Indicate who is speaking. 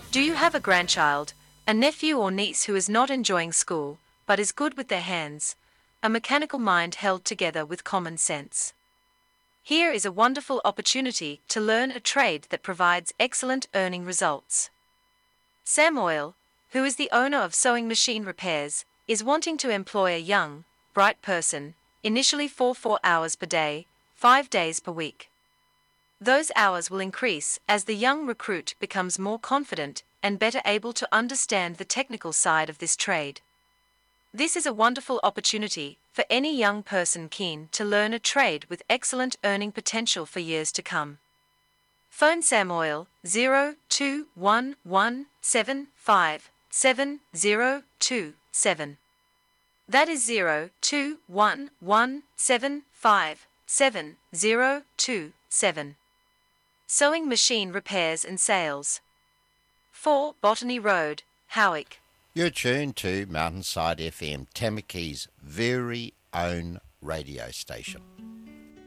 Speaker 1: Do you have a grandchild, a nephew or niece who is not enjoying school, but is good with their hands, a mechanical mind held together with common sense? Here is a wonderful opportunity to learn a trade that provides excellent earning results. Sam Oil, who is the owner of Sewing Machine Repairs, is wanting to employ a young, bright person, initially for 4 hours per day, 5 days per week. Those hours will increase as the young recruit becomes more confident and better able to understand the technical side of this trade. This is a wonderful opportunity for any young person keen to learn a trade with excellent earning potential for years to come. Phone Sam Oil 0211757027. That is 0211757027. Sewing Machine Repairs and Sales. 4 Botany Road, Howick.
Speaker 2: You're tuned to Mountainside FM, Tamaki's very own radio station.